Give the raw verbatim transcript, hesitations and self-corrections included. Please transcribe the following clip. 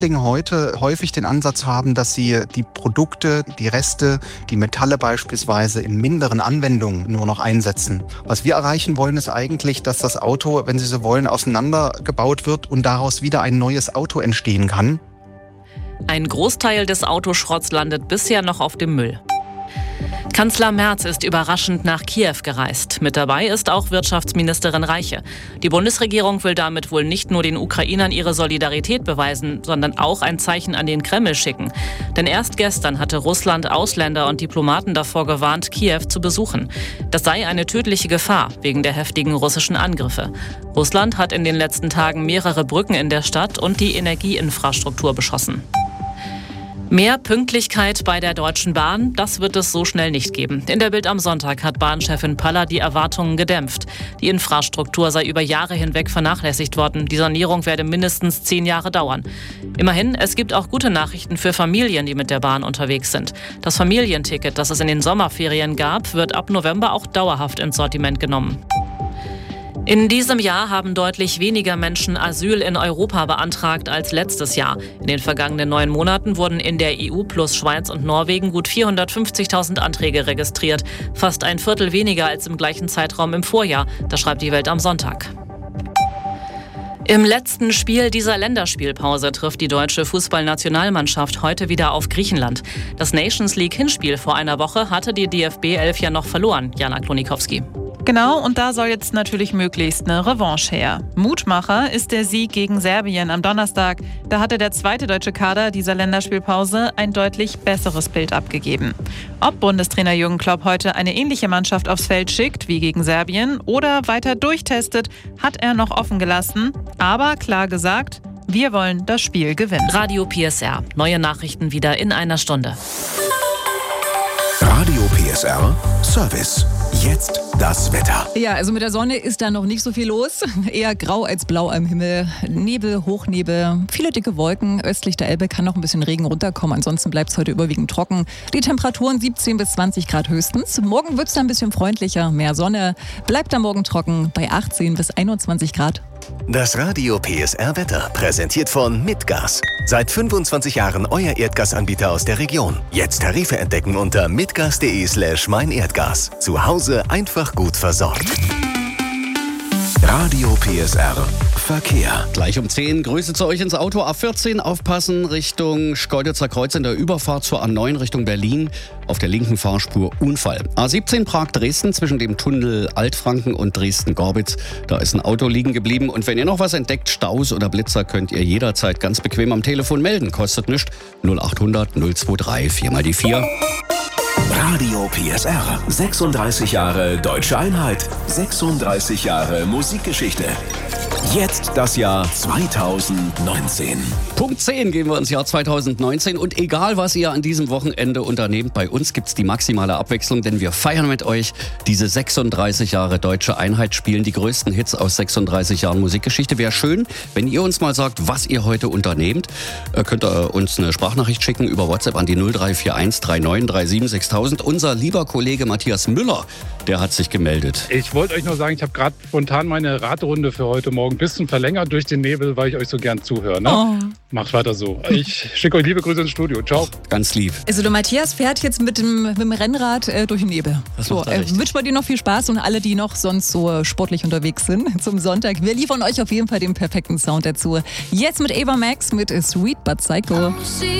heute häufig den Ansatz haben, dass sie die Produkte, die Reste, die Metalle beispielsweise in minderen Anwendungen nur noch einsetzen. Was wir erreichen wollen, ist eigentlich, dass das Auto, wenn Sie so wollen, auseinandergebaut wird und daraus wieder ein neues Auto entstehen kann. Ein Großteil des Autoschrotts landet bisher noch auf dem Müll. Kanzler Merz ist überraschend nach Kiew gereist. Mit dabei ist auch Wirtschaftsministerin Reiche. Die Bundesregierung will damit wohl nicht nur den Ukrainern ihre Solidarität beweisen, sondern auch ein Zeichen an den Kreml schicken. Denn erst gestern hatte Russland Ausländer und Diplomaten davor gewarnt, Kiew zu besuchen. Das sei eine tödliche Gefahr wegen der heftigen russischen Angriffe. Russland hat in den letzten Tagen mehrere Brücken in der Stadt und die Energieinfrastruktur beschossen. Mehr Pünktlichkeit bei der Deutschen Bahn, das wird es so schnell nicht geben. In der Bild am Sonntag hat Bahnchefin Paller die Erwartungen gedämpft. Die Infrastruktur sei über Jahre hinweg vernachlässigt worden. Die Sanierung werde mindestens zehn Jahre dauern. Immerhin, es gibt auch gute Nachrichten für Familien, die mit der Bahn unterwegs sind. Das Familienticket, das es in den Sommerferien gab, wird ab November auch dauerhaft ins Sortiment genommen. In diesem Jahr haben deutlich weniger Menschen Asyl in Europa beantragt als letztes Jahr. In den vergangenen neun Monaten wurden in der E U plus Schweiz und Norwegen gut vierhundertfünfzigtausend Anträge registriert. Fast ein Viertel weniger als im gleichen Zeitraum im Vorjahr. Das schreibt die Welt am Sonntag. Im letzten Spiel dieser Länderspielpause trifft die deutsche Fußballnationalmannschaft heute wieder auf Griechenland. Das Nations League Hinspiel vor einer Woche hatte die D F B elf ja noch verloren. Jana Klonikowski. Genau, und da soll jetzt natürlich möglichst eine Revanche her. Mutmacher ist der Sieg gegen Serbien am Donnerstag. Da hatte der zweite deutsche Kader dieser Länderspielpause ein deutlich besseres Bild abgegeben. Ob Bundestrainer Jürgen Klopp heute eine ähnliche Mannschaft aufs Feld schickt wie gegen Serbien oder weiter durchtestet, hat er noch offen gelassen. Aber klar gesagt, wir wollen das Spiel gewinnen. Radio P S R. Neue Nachrichten wieder in einer Stunde. Radio P S R Service. Jetzt das Wetter. Ja, also mit der Sonne ist da noch nicht so viel los. Eher grau als blau am Himmel. Nebel, Hochnebel, viele dicke Wolken. Östlich der Elbe kann noch ein bisschen Regen runterkommen. Ansonsten bleibt es heute überwiegend trocken. Die Temperaturen siebzehn bis zwanzig Grad höchstens. Morgen wird es dann ein bisschen freundlicher, mehr Sonne. Bleibt am Morgen trocken bei achtzehn bis einundzwanzig Grad. Das Radio P S R Wetter präsentiert von Mitgas. Seit fünfundzwanzig Jahren euer Erdgasanbieter aus der Region. Jetzt Tarife entdecken unter mitgas.de slash mein Erdgas. Zu Hause einfach gut versorgt. Radio P S R Verkehr. Gleich um zehn, Grüße zu euch ins Auto. A vierzehn, aufpassen Richtung Schkeuditzer Kreuz in der Überfahrt zur A neun Richtung Berlin. Auf der linken Fahrspur Unfall. A siebzehn Prag-Dresden zwischen dem Tunnel Altfranken und Dresden-Gorbitz. Da ist ein Auto liegen geblieben. Und wenn ihr noch was entdeckt, Staus oder Blitzer, könnt ihr jederzeit ganz bequem am Telefon melden. Kostet nichts. null achthundert null zweiundzwanzig, vier mal die vier. Radio P S R. sechsunddreißig Jahre Deutsche Einheit. sechsunddreißig Jahre Musikgeschichte. Jetzt das Jahr zweitausendneunzehn. Punkt zehn gehen wir ins Jahr zweitausendneunzehn. Und egal, was ihr an diesem Wochenende unternehmt, bei uns gibt's die maximale Abwechslung, denn wir feiern mit euch diese sechsunddreißig Jahre Deutsche Einheit, spielen die größten Hits aus sechsunddreißig Jahren Musikgeschichte. Wäre schön, wenn ihr uns mal sagt, was ihr heute unternehmt. Äh, könnt ihr uns eine Sprachnachricht schicken über WhatsApp an die null drei vier eins drei neun drei sieben sechstausend. Unser lieber Kollege Matthias Müller, der hat sich gemeldet. Ich wollte euch nur sagen, ich habe gerade spontan meine Raterunde für heute Morgen ein bisschen verlängert durch den Nebel, weil ich euch so gern zuhöre. Ne? Oh. Macht weiter so. Ich schicke euch liebe Grüße ins Studio. Ciao. Ganz lieb. Also der Matthias fährt jetzt mit dem, mit dem Rennrad äh, durch den Nebel. Das so, äh, wünscht bei dir noch viel Spaß und alle, die noch sonst so sportlich unterwegs sind zum Sonntag. Wir liefern euch auf jeden Fall den perfekten Sound dazu. Jetzt mit Ava Max mit Sweet But Psycho.